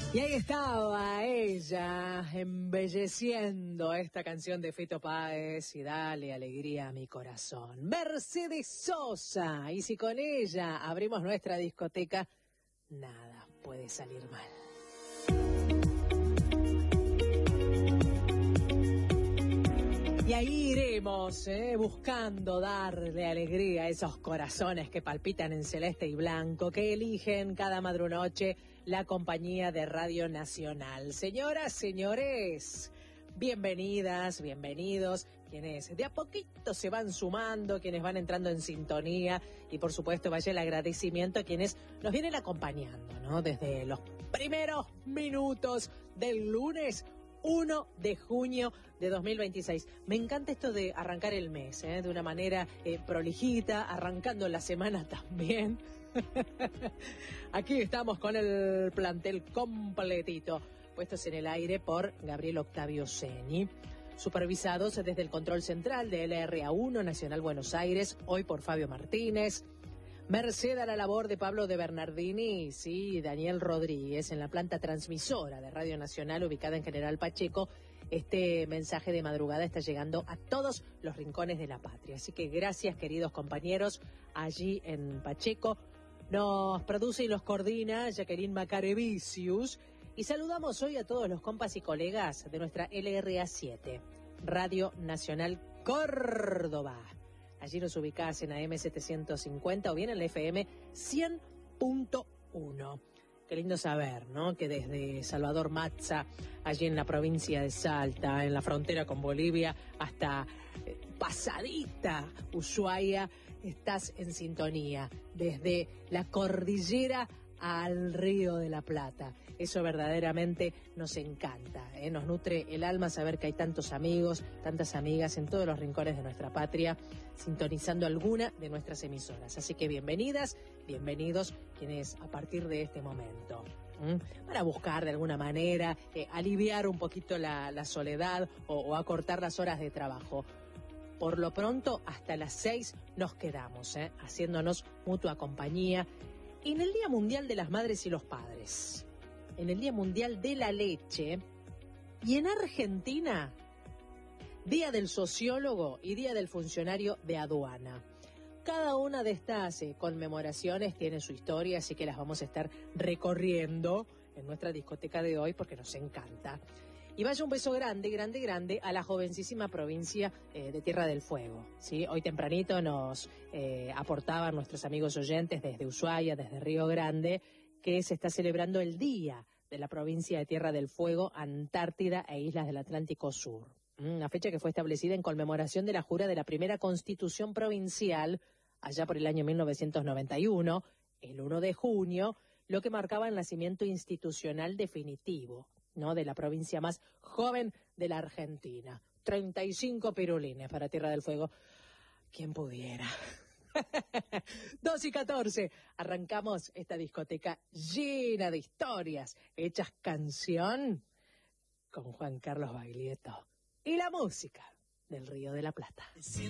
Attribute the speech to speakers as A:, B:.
A: Y ahí estaba ella, embelleciendo esta canción de Fito Páez y Dale alegría a mi corazón. Mercedes Sosa, y si con ella abrimos nuestra discoteca, nada puede salir mal. Y ahí iremos, buscando darle alegría a esos corazones que palpitan en celeste y blanco, que eligen cada madrunoche la compañía de Radio Nacional. Señoras, señores, bienvenidas, bienvenidos, quienes de a poquito se van sumando, quienes van entrando en sintonía, y por supuesto vaya el agradecimiento a quienes nos vienen acompañando, ¿no? Desde los primeros minutos del lunes 1 de junio de 2026. Me encanta esto de arrancar el mes, de una manera prolijita, arrancando la semana también. Aquí estamos con el plantel completito, puestos en el aire por Gabriel Octavio Ceni, supervisados desde el control central de LRA1 Nacional Buenos Aires, hoy por Fabio Martínez. Merced a la labor de Pablo de Bernardini, sí, Daniel Rodríguez, en la planta transmisora de Radio Nacional ubicada en General Pacheco. Este mensaje de madrugada está llegando a todos los rincones de la patria. Así que gracias, queridos compañeros, allí en Pacheco. Nos produce y los coordina Jacqueline Macarevicius. Y saludamos hoy a todos los compas y colegas de nuestra LRA7, Radio Nacional Córdoba. Allí nos ubicás en AM 750 o bien en la FM 100.1. Qué lindo saber, ¿no? Que desde Salvador Mazza, allí en la provincia de Salta, en la frontera con Bolivia, hasta pasadita Ushuaia, estás en sintonía. Desde la cordillera al Río de la Plata. Eso verdaderamente nos encanta, nos nutre el alma saber que hay tantos amigos, tantas amigas en todos los rincones de nuestra patria, sintonizando alguna de nuestras emisoras. Así que bienvenidas, bienvenidos quienes a partir de este momento, para buscar de alguna manera aliviar un poquito la soledad o acortar las horas de trabajo. Por lo pronto, hasta las 6 nos quedamos, haciéndonos mutua compañía. En el Día Mundial de las Madres y los Padres, en el Día Mundial de la Leche, y en Argentina, Día del Sociólogo y Día del Funcionario de Aduana. Cada una de estas conmemoraciones tiene su historia, así que las vamos a estar recorriendo en nuestra discoteca de hoy porque nos encanta. Y vaya un beso grande, grande, grande a la jovencísima provincia de Tierra del Fuego, ¿sí? Hoy tempranito nos aportaban nuestros amigos oyentes desde Ushuaia, desde Río Grande, que se está celebrando el Día de la provincia de Tierra del Fuego, Antártida e Islas del Atlántico Sur. Una fecha que fue establecida en conmemoración de la jura de la primera Constitución Provincial, allá por el año 1991, el 1 de junio, lo que marcaba el nacimiento institucional definitivo, ¿no?, de la provincia más joven de la Argentina. 35 pirulines para Tierra del Fuego. ¿Quién pudiera? 2:14. Arrancamos esta discoteca llena de historias hechas canción con Juan Carlos Baglietto y la música del Río de la Plata.